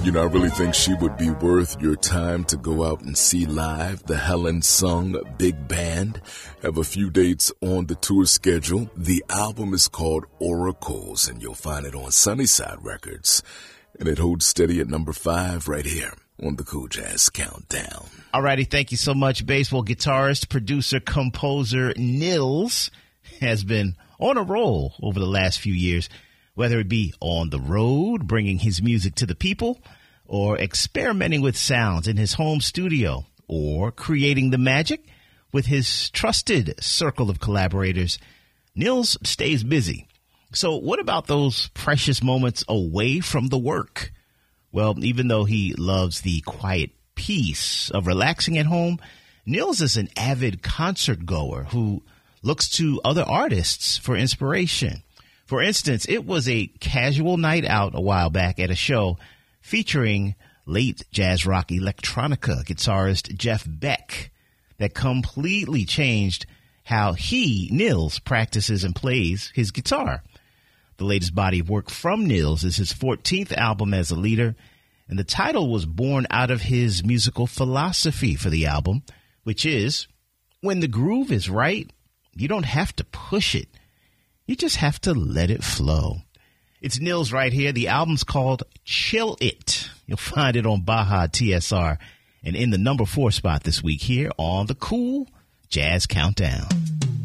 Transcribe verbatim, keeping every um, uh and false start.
You know, I really think she would be worth your time to go out and see live. The Helen Sung Big Band have a few dates on the tour schedule. The album is called Oracles, and you'll find it on Sunnyside Records. And it holds steady at number five right here on the Cool Jazz Countdown. All righty, thank you so much. Baseball guitarist, producer, composer Nils has been on a roll over the last few years, whether it be on the road, bringing his music to the people, or experimenting with sounds in his home studio, or creating the magic with his trusted circle of collaborators. Nils stays busy. So what about those precious moments away from the work? Well, even though he loves the quiet peace of relaxing at home, Nils is an avid concert goer who looks to other artists for inspiration. For instance, it was a casual night out a while back at a show featuring late jazz rock electronica guitarist Jeff Beck that completely changed how he, Nils, practices and plays his guitar. The latest body of work from Nils is his fourteenth album as a leader, and the title was born out of his musical philosophy for the album, which is, when the groove is right, you don't have to push it. You just have to let it flow. It's Nils right here. The album's called Chill It. You'll find it on Baja T S R and in the number four spot this week here on the Cool Jazz Countdown.